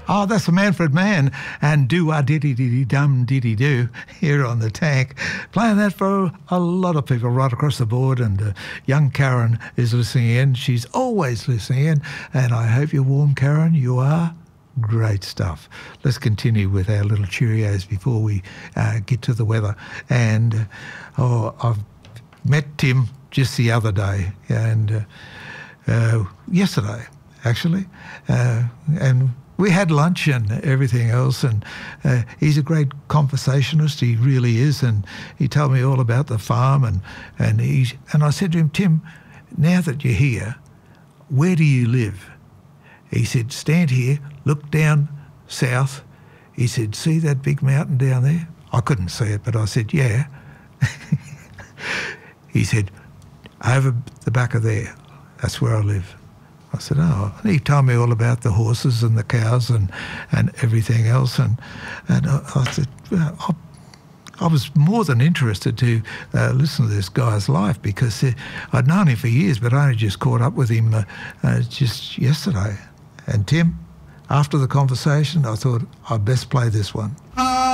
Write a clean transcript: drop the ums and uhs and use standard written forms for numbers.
Oh, that's the Manfred Man and do-a-diddy-diddy-dum-diddy-do here on the Tank. Playing that for a lot of people right across the board, and young Karen is listening in. She's always listening in, and I hope you're warm, Karen. You are. Great stuff. Let's continue with our little Cheerios before we get to the weather. And I've met Tim just the other day, and yesterday, actually, and we had lunch and everything else, and he's a great conversationalist. He really is, and he told me all about the farm, and I said to him, Tim, now that you're here, where do you live? He said, stand here, look down south. He said, see that big mountain down there? I couldn't see it, but I said, yeah. He said, over the back of there, that's where I live. I said, oh. And he told me all about the horses and the cows and everything else. And I said, well, I was more than interested to listen to this guy's life, because I'd known him for years, but I only just caught up with him just yesterday. And Tim, after the conversation, I thought I'd best play this one.